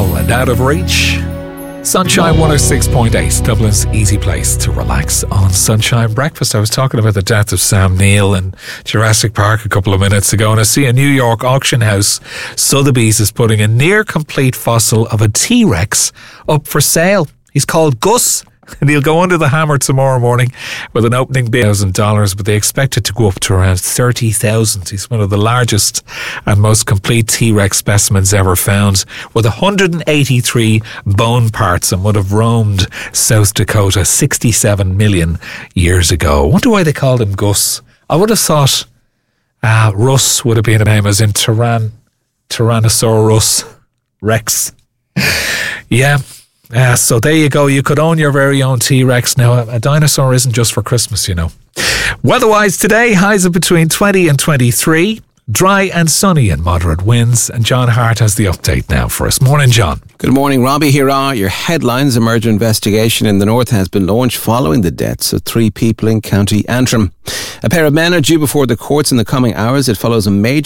well and out of reach. Sunshine 106.8, Dublin's easy place to relax on Sunshine Breakfast. I was talking about the death of Sam Neill in Jurassic Park a couple of minutes ago, and I see a New York auction house, Sotheby's, is putting a near-complete fossil of a T-Rex up for sale. He's called Gus, and he'll go under the hammer tomorrow morning with an opening bid of $1,000, but they expect it to go up to around $30,000. He's one of the largest and most complete T-Rex specimens ever found, with 183 bone parts, and would have roamed South Dakota 67 million years ago. I wonder why they called him Gus. I would have thought Russ would have been a name, as in Tyrannosaurus Rex. Yeah. So there you go. You could own your very own T-Rex. Now, a dinosaur isn't just for Christmas, you know. Weather-wise today, highs of between 20 and 23. Dry and sunny and moderate winds. And John Hart has the update now for us. Morning, John. Good morning, Robbie. Here are your headlines. A murder investigation in the north has been launched following the deaths of 3 people in County Antrim. A pair of men are due before the courts in the coming hours. It follows a major